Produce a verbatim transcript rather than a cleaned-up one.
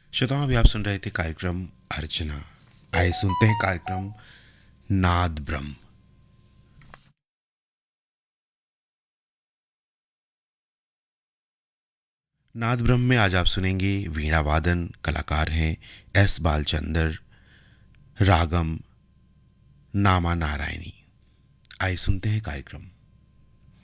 श्रोताओं, अभी आप सुन रहे थे कार्यक्रम अर्चना। आइए सुनते हैं कार्यक्रम नाद ब्रह्म। नाद ब्रह्म में आज आप सुनेंगे वीणा वादन। कलाकार हैं एस बालचंदर। रागम नामा नारायणी। आइए सुनते हैं कार्यक्रम।